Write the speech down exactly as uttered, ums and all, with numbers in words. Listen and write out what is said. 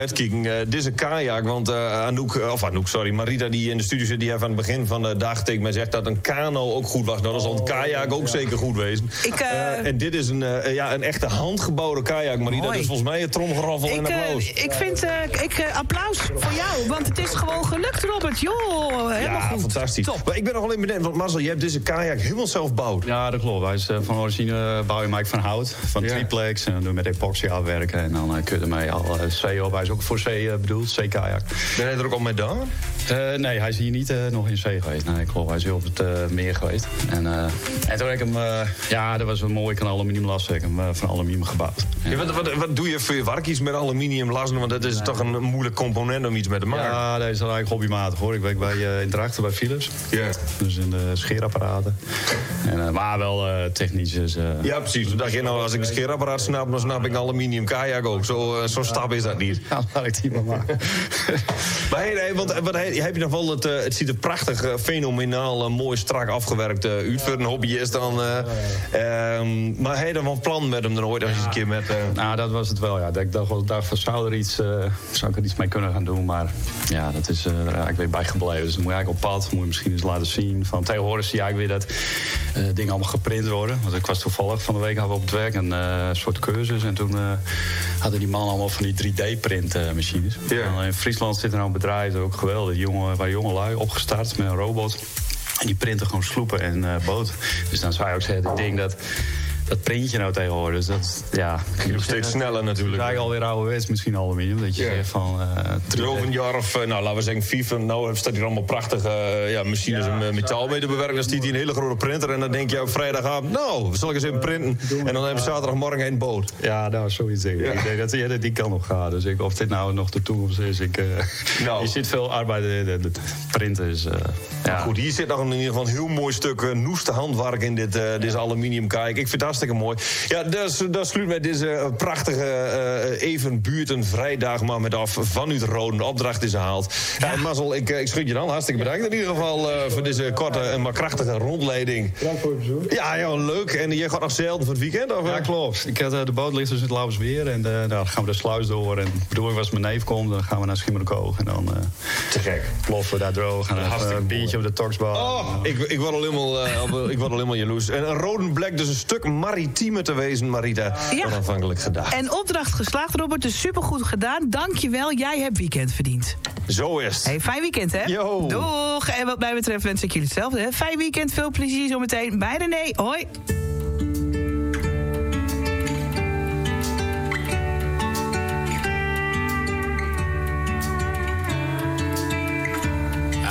Het kijken, uh, dit is een kajak, want uh, Anouk, of Anouk, sorry, Marita die in de studio zit, die heeft aan het begin van de dag tegen mij zegt dat een kano ook goed was. Nou, dan zal een kajak ook ja. zeker goed wezen. Ik, uh... Uh, en dit is een, uh, ja, een echte handgebouwde kajak, Marita. Dat is volgens mij een tromgeroffel en een applaus. Uh, ik vind, uh, ik, uh, applaus voor jou, want het is gewoon gelukt, Robert. Joh, helemaal ja, goed. Fantastisch. Top. Maar ik ben nog alleen benieuwd, want Marcel, je hebt deze kajak helemaal zelf gebouwd. Ja, dat klopt. Hij is uh, van origine uh, bouw je hem van hout, van ja. triplex. En dan doen we met epoxy afwerken. En dan uh, kun je ermee al uh, zee op. Hij is ook voor zee uh, bedoeld, zeekajak. Ben je er ook al mee gedaan? Uh, nee, hij is hier niet uh, nog in zee geweest. Nee, klopt. Hij is hier op het uh, meer geweest. En, uh, en toen heb ik hem, uh, ja, dat was een mooi kan aluminiumlas. Ik heb hem uh, van aluminium gebouwd. Ja, wat, wat, wat doe je voor je warkies met aluminiumlassen? Want dat is nee. toch een moeilijk component om iets mee te maken. Ja, dat is eigenlijk hobbymatig hoor. Ik werk bij uh, in Drachten bij Philips. Ja. Dus in de scheerapparaten. En, uh, maar wel uh, technisch. Dus, uh, ja, precies. Dan dacht je nou, als ik een scheerapparaat snap, dan snap ik een aluminium kajak ook. Zo, uh, zo stap is dat niet. Ja, laat ik die maar maken. Maar hey, hey, want wat, hey, heb je nog wel het, uh, het ziet er prachtig, uh, fenomenaal, uh, mooi strak afgewerkt uh, uit voor een hobbyist dan. Uh, um, maar heb je dan wel een plan met hem dan ooit als je een keer met... Uh... Nou, dat was het wel, ja. Ik dacht wel, dacht, zou, er iets, uh, zou ik er iets mee kunnen gaan doen, maar ja, dat is uh, er eigenlijk weer bijgebleven. Dus dan moet je eigenlijk op pad, moet je misschien eens laten zien. Van, tegenwoordig zie je eigenlijk weer dat uh, dingen allemaal geprint worden. Want ik was toevallig van de week hadden we op het werk een uh, soort cursus en toen uh, hadden die mannen allemaal van die drie D-print uh, machines. Ja. In Friesland zit er nou een bedrijf, ook geweldig, jongen, waar jonge lui opgestart met een robot. En die printen gewoon sloepen en uh, boot. Dus dan zou je ook zeggen, ik denk dat dat printje nou tegenwoordig. Dus dat, ja, nog steeds sneller natuurlijk. Het is eigenlijk alweer ouderwets, misschien aluminium. Dat je yeah. zegt van... Uh, over een jaar of, uh, nou laten we zeggen, FIFA. Nou staat hier allemaal prachtige uh, ja, machines ja, om metaal mee te bewerken. Dan stiet hij een hele grote printer. En dan denk je op vrijdagavond, nou, zal ik eens even printen. En dan hebben we zaterdagmorgen een boot. Ja, nou, zoiets denk ik. Ja. Ik denk dat ja, die kan nog gaan. Dus ik, of dit nou nog de toekomst is. Ik, uh, nou. Je ziet veel arbeid in het printen. Is, uh, ja. Goed, hier zit nog in ieder geval een heel mooi stuk uh, noeste handwerk in dit, uh, dit aluminium kijk. Ik vind het hartstikke mooi. Ja, dat, dat sluit met deze prachtige uh, even buurten vrijdag maar met af vanuit Roden. De opdracht is gehaald. Ja. Ja, Marcel, ik, ik schud je dan. Hartstikke bedankt in ieder geval uh, voor deze korte en maar krachtige rondleiding. Bedankt voor het bezoek. Ja, ja, leuk. En je gaat nog zelden voor het weekend? Of? Ja, klopt. Ik had, uh, de boot ligt dus in het Lauwersweer. En uh, dan gaan we de sluis door. En de bedoeling was mijn neef komt, dan gaan we naar Schiermonnikoog. En dan uh, te gek. Ploffen we daar droog. En dan uh, een biertje op de Toxbar. Oh, ik, ik word al helemaal, uh, ik word al helemaal jaloers. En een Roden blijkt dus een stuk maritiemer te wezen, Marita, ja. dan aanvankelijk gedacht. En opdracht geslaagd, Robert. Dus supergoed gedaan. Dank je wel. Jij hebt weekend verdiend. Zo is het. Hey, fijn weekend, hè? Yo. Doeg. En wat mij betreft wens ik jullie hetzelfde, hè? Fijn weekend. Veel plezier zometeen bij René. Hoi.